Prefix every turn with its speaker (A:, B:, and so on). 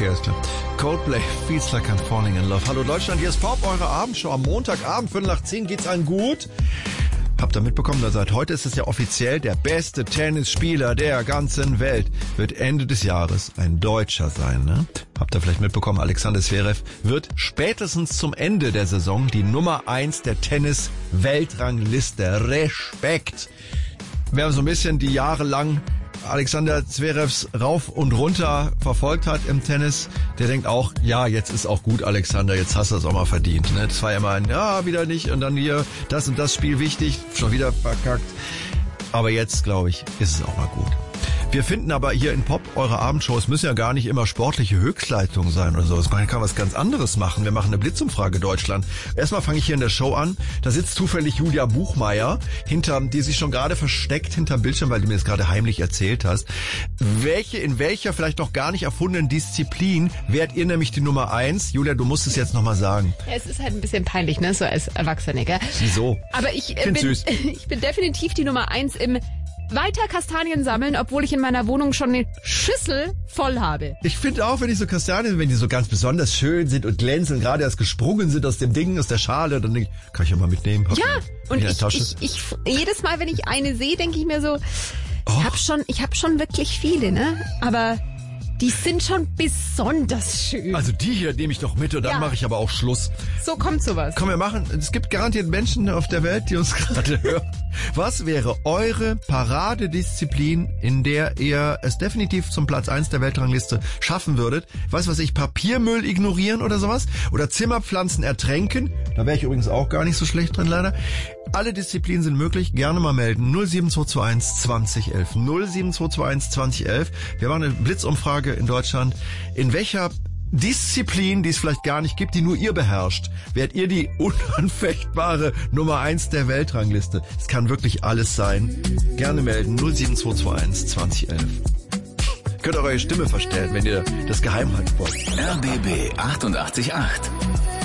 A: Okay, alles klar. Coldplay, Feels Like I'm Falling in Love. Hallo Deutschland, hier ist Pop, eure Abendshow. Am Montagabend, 9:45 geht's allen gut. Habt ihr mitbekommen, dass seit heute ist es ja offiziell, der beste Tennisspieler der ganzen Welt wird Ende des Jahres ein Deutscher sein, ne? Habt ihr vielleicht mitbekommen, Alexander Zverev wird spätestens zum Ende der Saison die Nummer 1 der Tennis-Weltrangliste. Respekt! Wer so ein bisschen die Jahre lang Alexander Zverevs rauf und runter verfolgt hat im Tennis, der denkt auch, ja, jetzt ist auch gut, Alexander, jetzt hast du es auch mal verdient. Ne? Das war ja immer ein, ja, wieder nicht und dann hier, das und das Spiel wichtig, schon wieder verkackt. Aber jetzt, glaube ich, ist es auch mal gut. Wir finden aber hier in Pop, eure Abendshows müssen ja gar nicht immer sportliche Höchstleistungen sein oder so. Man kann was ganz anderes machen. Wir machen eine Blitzumfrage Deutschland. Erstmal fange ich hier in der Show an. Da sitzt zufällig Julia Buchmeier, die sich schon gerade versteckt hinterm Bildschirm, weil du mir das gerade heimlich erzählt hast. In welcher vielleicht noch gar nicht erfundenen Disziplin wärt ihr nämlich die Nummer 1? Julia, du musst es jetzt nochmal sagen.
B: Ja, es ist halt ein bisschen peinlich, ne, so als Erwachsene, gell?
A: Wieso?
B: Aber ich bin definitiv die Nummer 1 im weiter Kastanien sammeln, obwohl ich in meiner Wohnung schon eine Schüssel voll habe.
A: Ich finde auch, wenn die so Kastanien, wenn die so ganz besonders schön sind und glänzen, gerade erst gesprungen sind aus dem Ding, aus der Schale, dann denke ich, kann ich ja mal mitnehmen.
B: Ja, und ich jedes Mal, wenn ich eine sehe, denke ich mir so, ich hab schon wirklich viele, ne? Aber die sind schon besonders schön.
A: Also die hier nehme ich doch mit und dann mache ich aber auch Schluss.
B: So kommt sowas.
A: Komm, es gibt garantiert Menschen auf der Welt, die uns gerade hören. Was wäre eure Paradedisziplin, in der ihr es definitiv zum Platz 1 der Weltrangliste schaffen würdet? Weißt du was, Papiermüll ignorieren oder sowas? Oder Zimmerpflanzen ertränken? Da wäre ich übrigens auch gar nicht so schlecht drin, leider. Alle Disziplinen sind möglich. Gerne mal melden. 07221 2011. 07221 2011. Wir machen eine Blitzumfrage in Deutschland. In welcher Disziplin, die es vielleicht gar nicht gibt, die nur ihr beherrscht, wärt ihr die unanfechtbare Nummer 1 der Weltrangliste. Es kann wirklich alles sein. Gerne melden. 07221 2011. Könnt ihr eure Stimme verstellen, wenn ihr das geheim halten wollt.
C: RBB 88.8